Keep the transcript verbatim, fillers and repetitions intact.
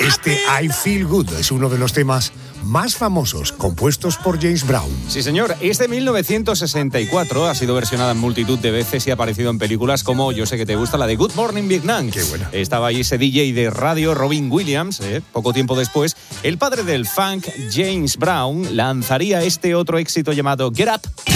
Este I Feel Good es uno de los temas más famosos compuestos por James Brown. Sí, señor. Es de mil novecientos sesenta y cuatro. Ha sido versionada en multitud de veces y ha aparecido en películas como, yo sé que te gusta, la de Good Morning Vietnam. Qué buena. Estaba ahí ese D J de radio, Robin Williams. ¿eh? Poco tiempo después, el padre del funk, James Brown, lanzaría este otro éxito llamado Get Up.